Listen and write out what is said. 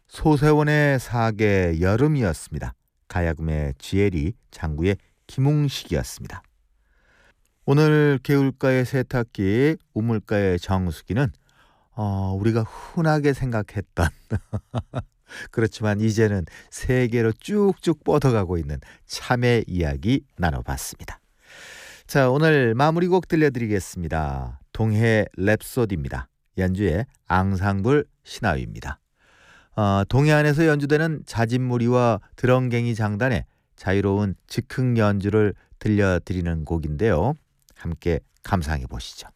소세원의 사계 여름이었습니다. 가야금의 지혜리, 장구의 김웅식이었습니다. 오늘 개울가의 세탁기, 우물가의 정수기는 우리가 흔하게 생각했던 그렇지만 이제는 세계로 쭉쭉 뻗어가고 있는 참의 이야기 나눠봤습니다. 자, 오늘 마무리곡 들려드리겠습니다. 동해 랩소디입니다. 연주의 앙상블 신하위입니다. 동해안에서 연주되는 자진무리와 드렁갱이 장단의 자유로운 즉흥 연주를 들려드리는 곡인데요. 함께 감상해 보시죠.